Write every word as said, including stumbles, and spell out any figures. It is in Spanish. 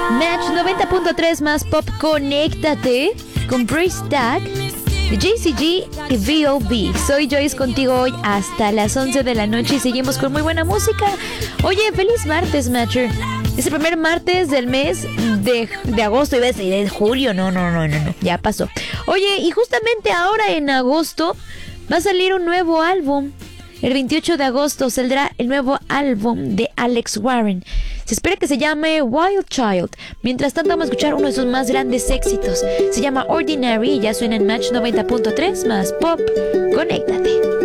Match noventa punto tres más pop, conéctate con Brace Tag, J C G y V O B. Soy Joyce contigo hoy hasta las once de la noche y seguimos con muy buena música. Oye, feliz martes, Matcher. Es el primer martes del mes de, de agosto, iba a decir de julio. No, no, no, no, no, ya pasó. Oye, y justamente ahora en agosto va a salir un nuevo álbum. El veintiocho de agosto saldrá el nuevo álbum de Alex Warren. Se espera que se llame Wild Child. Mientras tanto vamos a escuchar uno de sus más grandes éxitos. Se llama Ordinary y ya suena en Match noventa punto tres más pop. Conéctate.